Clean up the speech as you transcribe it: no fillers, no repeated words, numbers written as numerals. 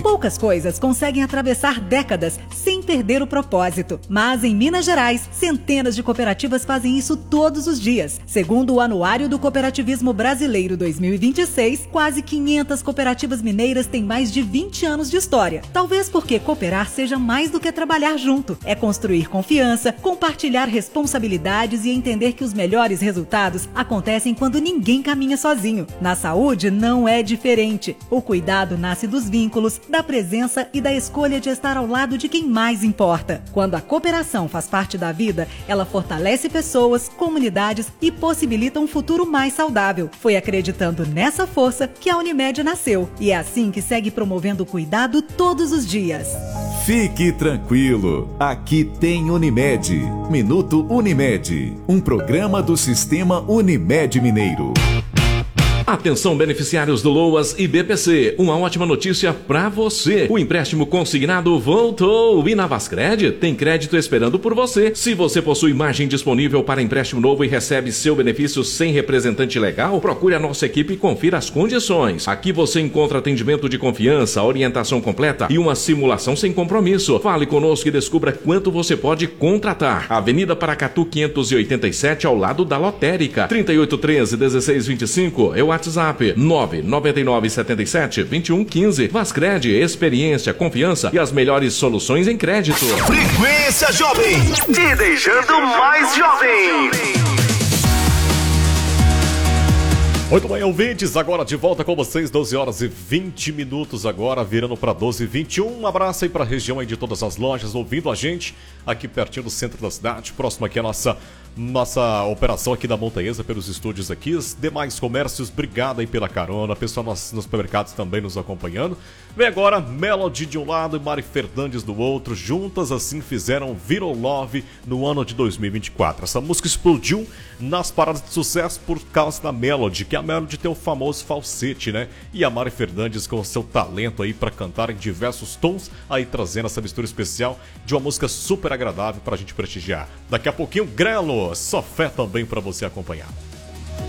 Poucas coisas conseguem atravessar décadas sem perder o propósito. Mas em Minas Gerais, centenas de cooperativas fazem isso todos os dias. Segundo o Anuário do Cooperativismo Brasileiro 2026, quase 500 cooperativas mineiras têm mais de 20 anos de história. Talvez porque cooperar seja mais do que trabalhar junto. É construir confiança, compartilhar responsabilidades e entender que os melhores resultados acontecem quando ninguém caminha sozinho. Na saúde não é diferente. O cuidado nasce dos vínculos, da presença e da escolha de estar ao lado de quem mais importa. Quando a cooperação faz parte da vida, ela fortalece pessoas, comunidades e possibilita um futuro mais saudável. Foi acreditando nessa força que a Unimed nasceu e é assim que segue promovendo o cuidado todos os dias. Fique tranquilo, aqui tem Unimed. Minuto Unimed, um programa do Sistema Unimed Mineiro. Atenção, beneficiários do LOAS e BPC, uma ótima notícia pra você. O empréstimo consignado voltou e na Vascred tem crédito esperando por você. Se você possui margem disponível para empréstimo novo e recebe seu benefício sem representante legal, procure a nossa equipe e confira as condições. Aqui você encontra atendimento de confiança, orientação completa e uma simulação sem compromisso. Fale conosco e descubra quanto você pode contratar. Avenida Paracatu 587, ao lado da Lotérica. 3813-1625 é o WhatsApp 99977-2115. Vascred, experiência, confiança e as melhores soluções em crédito. Frequência Jovem, te deixando mais jovem. Muito bem, ouvintes, agora de volta com vocês, 12 horas e 20 minutos agora, virando para 12h21. Um abraço aí para a região aí de todas as lojas, ouvindo a gente aqui pertinho do centro da cidade, próximo aqui a nossa operação aqui da Montanhesa, pelos estúdios aqui. Os demais comércios, obrigado aí pela carona, pessoal nos supermercados também nos acompanhando. Vem agora Melody de um lado e Mari Fernandes do outro, juntas assim fizeram Viral Love no ano de 2024. Essa música explodiu nas paradas de sucesso por causa da Melody, que a Melody tem o famoso falsete, né? E a Mari Fernandes com o seu talento aí para cantar em diversos tons, aí trazendo essa mistura especial de uma música super agradável pra gente prestigiar. Daqui a pouquinho, Grelo, só fé também pra você acompanhar.